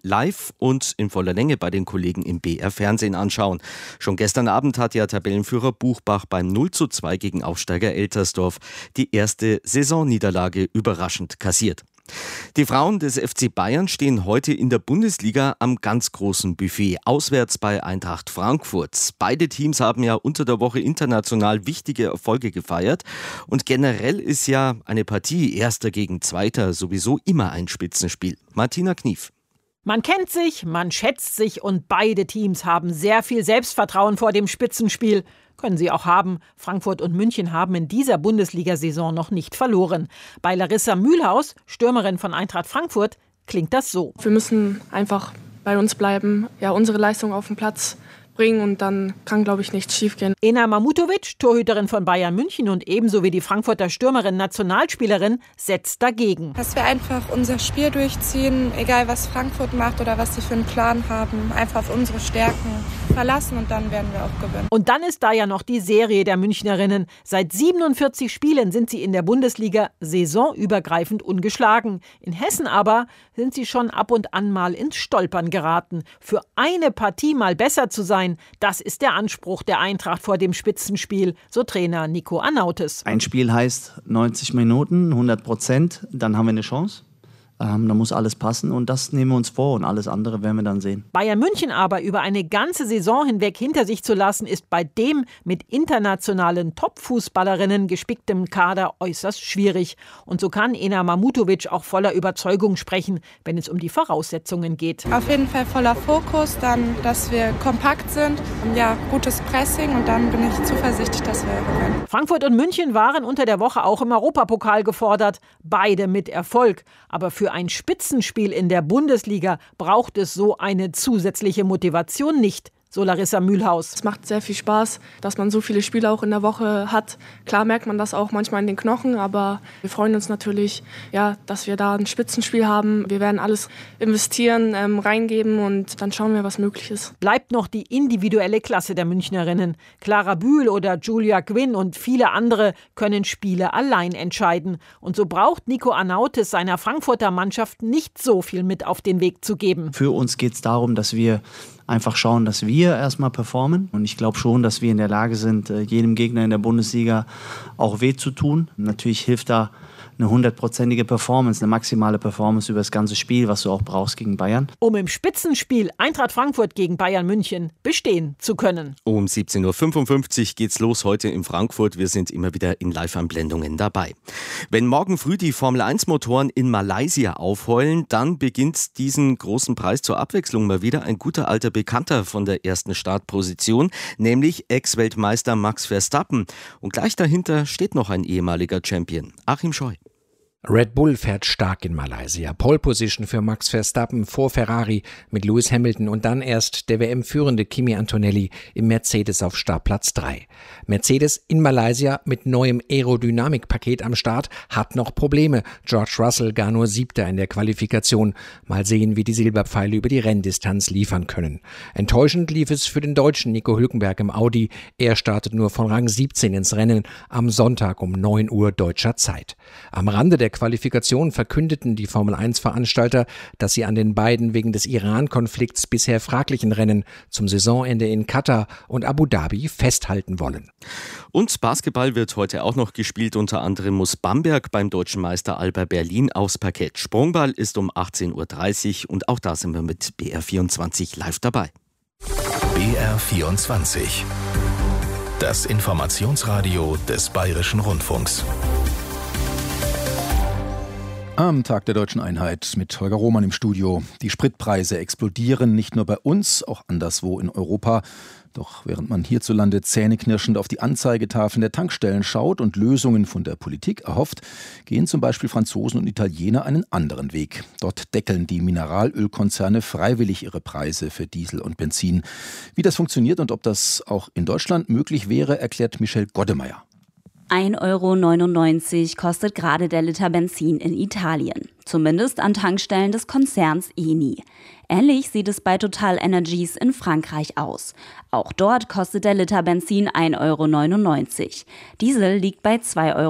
live und in voller Länge bei den Kollegen im BR Fernsehen anschauen. Schon gestern Abend hat ja Tabellenführer Buchbach beim 0:2 gegen Aufsteiger Eltersdorf die erste Saisonniederlage überraschend kassiert. Die Frauen des FC Bayern stehen heute in der Bundesliga am ganz großen Buffet, auswärts bei Eintracht Frankfurt. Beide Teams haben ja unter der Woche international wichtige Erfolge gefeiert. Und generell ist ja eine Partie Erster gegen Zweiter sowieso immer ein Spitzenspiel. Martina Knief. Man kennt sich, man schätzt sich und beide Teams haben sehr viel Selbstvertrauen vor dem Spitzenspiel. Können sie auch haben. Frankfurt und München haben in dieser Bundesliga-Saison noch nicht verloren. Bei Larissa Mühlhaus, Stürmerin von Eintracht Frankfurt, klingt das so. Wir müssen einfach bei uns bleiben, unsere Leistung auf den Platz bringen und dann kann, glaube ich, nichts schiefgehen. Ena Mamutovic, Torhüterin von Bayern München und ebenso wie die Frankfurter Stürmerin, Nationalspielerin, setzt dagegen. Dass wir einfach unser Spiel durchziehen, egal was Frankfurt macht oder was sie für einen Plan haben, einfach auf unsere Stärken verlassen und dann werden wir auch gewinnen. Und dann ist da ja noch die Serie der Münchnerinnen. Seit 47 Spielen sind sie in der Bundesliga saisonübergreifend ungeschlagen. In Hessen aber sind sie schon ab und an mal ins Stolpern geraten. Für eine Partie mal besser zu sein, das ist der Anspruch der Eintracht vor dem Spitzenspiel, so Trainer Nico Anautes. Ein Spiel heißt 90 Minuten, 100%, dann haben wir eine Chance. Da muss alles passen und das nehmen wir uns vor und alles andere werden wir dann sehen. Bayern München aber über eine ganze Saison hinweg hinter sich zu lassen, ist bei dem mit internationalen Top-Fußballerinnen gespicktem Kader äußerst schwierig. Und so kann Ena Mamutovic auch voller Überzeugung sprechen, wenn es um die Voraussetzungen geht. Auf jeden Fall voller Fokus, dann, dass wir kompakt sind, gutes Pressing und dann bin ich zuversichtlich, dass wir gewinnen. Frankfurt und München waren unter der Woche auch im Europapokal gefordert, beide mit Erfolg. Aber für ein Spitzenspiel in der Bundesliga braucht es so eine zusätzliche Motivation nicht, so Larissa Mühlhaus. Es macht sehr viel Spaß, dass man so viele Spiele auch in der Woche hat. Klar merkt man das auch manchmal in den Knochen, aber wir freuen uns natürlich, dass wir da ein Spitzenspiel haben. Wir werden alles investieren, reingeben und dann schauen wir, was möglich ist. Bleibt noch die individuelle Klasse der Münchnerinnen. Clara Bühl oder Julia Gwynn und viele andere können Spiele allein entscheiden. Und so braucht Nico Anautes seiner Frankfurter Mannschaft nicht so viel mit auf den Weg zu geben. Für uns geht es darum, dass wir einfach schauen, dass wir erstmal performen. Und ich glaube schon, dass wir in der Lage sind, jedem Gegner in der Bundesliga auch weh zu tun. Natürlich hilft da eine 100%ige Performance, eine maximale Performance über das ganze Spiel, was du auch brauchst gegen Bayern. Um im Spitzenspiel Eintracht Frankfurt gegen Bayern München bestehen zu können. Um 17:55 Uhr geht's los heute in Frankfurt. Wir sind immer wieder in Live-Anblendungen dabei. Wenn morgen früh die Formel-1-Motoren in Malaysia aufheulen, dann beginnt diesen großen Preis zur Abwechslung mal wieder ein guter alter Bekannter von der ersten Startposition, nämlich Ex-Weltmeister Max Verstappen. Und gleich dahinter steht noch ein ehemaliger Champion, Achim Scheu. Red Bull fährt stark in Malaysia. Pole Position für Max Verstappen vor Ferrari mit Lewis Hamilton und dann erst der WM-führende Kimi Antonelli im Mercedes auf Startplatz 3. Mercedes in Malaysia mit neuem Aerodynamikpaket am Start hat noch Probleme. George Russell gar nur 7. in der Qualifikation. Mal sehen, wie die Silberpfeile über die Renndistanz liefern können. Enttäuschend lief es für den Deutschen Nico Hülkenberg im Audi. Er startet nur von Rang 17 ins Rennen am Sonntag um 9 Uhr deutscher Zeit. Am Rande der Qualifikation verkündeten die Formel-1-Veranstalter, dass sie an den beiden wegen des Iran-Konflikts bisher fraglichen Rennen zum Saisonende in Katar und Abu Dhabi festhalten wollen. Und Basketball wird heute auch noch gespielt. Unter anderem muss Bamberg beim deutschen Meister Alba Berlin aufs Parkett. Sprungball ist um 18:30 Uhr und auch da sind wir mit BR24 live dabei. BR24. Das Informationsradio des Bayerischen Rundfunks. Am Tag der Deutschen Einheit mit Holger Roman im Studio. Die Spritpreise explodieren nicht nur bei uns, auch anderswo in Europa. Doch während man hierzulande zähneknirschend auf die Anzeigetafeln der Tankstellen schaut und Lösungen von der Politik erhofft, gehen zum Beispiel Franzosen und Italiener einen anderen Weg. Dort deckeln die Mineralölkonzerne freiwillig ihre Preise für Diesel und Benzin. Wie das funktioniert und ob das auch in Deutschland möglich wäre, erklärt Michelle Goddemeyer. 1,99 € kostet gerade der Liter Benzin in Italien. Zumindest an Tankstellen des Konzerns Eni. Ähnlich sieht es bei Total Energies in Frankreich aus. Auch dort kostet der Liter Benzin 1,99 €. Diesel liegt bei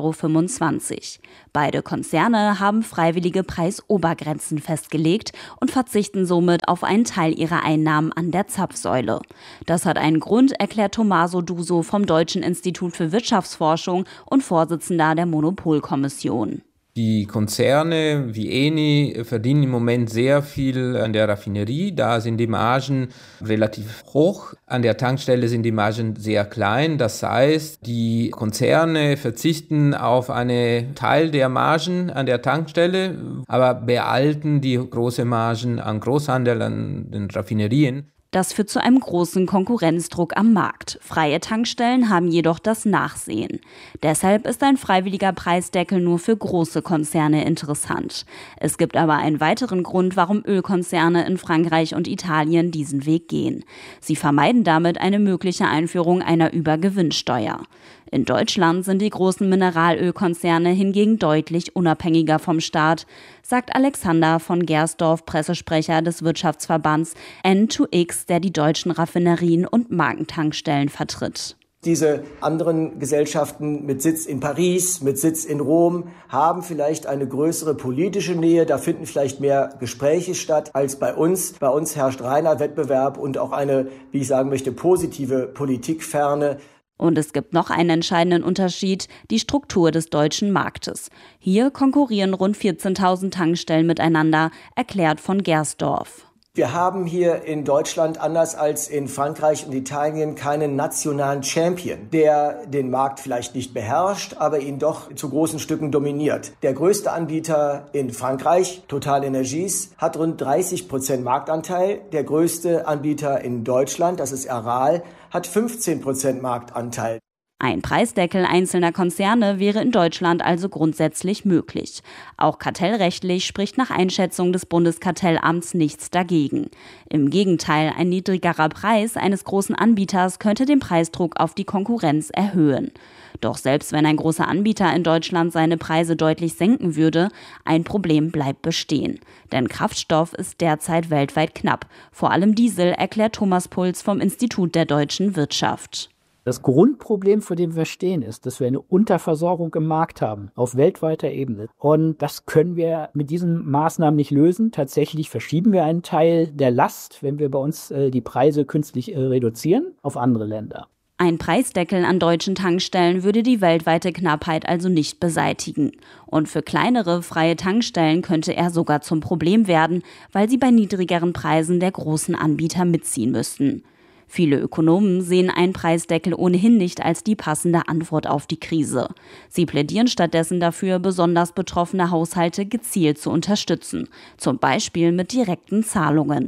2,25 €. Beide Konzerne haben freiwillige Preisobergrenzen festgelegt und verzichten somit auf einen Teil ihrer Einnahmen an der Zapfsäule. Das hat einen Grund, erklärt Tommaso Duso vom Deutschen Institut für Wirtschaftsforschung und Vorsitzender der Monopolkommission. Die Konzerne wie Eni verdienen im Moment sehr viel an der Raffinerie. Da sind die Margen relativ hoch. An der Tankstelle sind die Margen sehr klein. Das heißt, die Konzerne verzichten auf einen Teil der Margen an der Tankstelle, aber behalten die großen Margen an Großhandel, an den Raffinerien. Das führt zu einem großen Konkurrenzdruck am Markt. Freie Tankstellen haben jedoch das Nachsehen. Deshalb ist ein freiwilliger Preisdeckel nur für große Konzerne interessant. Es gibt aber einen weiteren Grund, warum Ölkonzerne in Frankreich und Italien diesen Weg gehen. Sie vermeiden damit eine mögliche Einführung einer Übergewinnsteuer. In Deutschland sind die großen Mineralölkonzerne hingegen deutlich unabhängiger vom Staat, sagt Alexander von Gersdorf, Pressesprecher des Wirtschaftsverbands N2X, der die deutschen Raffinerien und Markentankstellen vertritt. Diese anderen Gesellschaften mit Sitz in Paris, mit Sitz in Rom, haben vielleicht eine größere politische Nähe. Da finden vielleicht mehr Gespräche statt als bei uns. Bei uns herrscht reiner Wettbewerb und auch eine, wie ich sagen möchte, positive Politikferne. Und es gibt noch einen entscheidenden Unterschied, die Struktur des deutschen Marktes. Hier konkurrieren rund 14.000 Tankstellen miteinander, erklärt von Gersdorf. Wir haben hier in Deutschland, anders als in Frankreich und Italien, keinen nationalen Champion, der den Markt vielleicht nicht beherrscht, aber ihn doch zu großen Stücken dominiert. Der größte Anbieter in Frankreich, Total Energies, hat rund 30% Marktanteil. Der größte Anbieter in Deutschland, das ist Aral, hat 15% Marktanteil. Ein Preisdeckel einzelner Konzerne wäre in Deutschland also grundsätzlich möglich. Auch kartellrechtlich spricht nach Einschätzung des Bundeskartellamts nichts dagegen. Im Gegenteil, ein niedrigerer Preis eines großen Anbieters könnte den Preisdruck auf die Konkurrenz erhöhen. Doch selbst wenn ein großer Anbieter in Deutschland seine Preise deutlich senken würde, ein Problem bleibt bestehen. Denn Kraftstoff ist derzeit weltweit knapp. Vor allem Diesel, erklärt Thomas Puls vom Institut der deutschen Wirtschaft. Das Grundproblem, vor dem wir stehen, ist, dass wir eine Unterversorgung im Markt haben, auf weltweiter Ebene. Und das können wir mit diesen Maßnahmen nicht lösen. Tatsächlich verschieben wir einen Teil der Last, wenn wir bei uns die Preise künstlich reduzieren, auf andere Länder. Ein Preisdeckel an deutschen Tankstellen würde die weltweite Knappheit also nicht beseitigen. Und für kleinere, freie Tankstellen könnte er sogar zum Problem werden, weil sie bei niedrigeren Preisen der großen Anbieter mitziehen müssten. Viele Ökonomen sehen einen Preisdeckel ohnehin nicht als die passende Antwort auf die Krise. Sie plädieren stattdessen dafür, besonders betroffene Haushalte gezielt zu unterstützen, zum Beispiel mit direkten Zahlungen.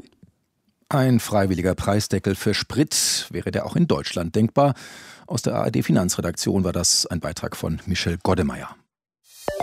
Ein freiwilliger Preisdeckel für Sprit, wäre der auch in Deutschland denkbar? Aus der ARD Finanzredaktion war das ein Beitrag von Michel Goddemeyer.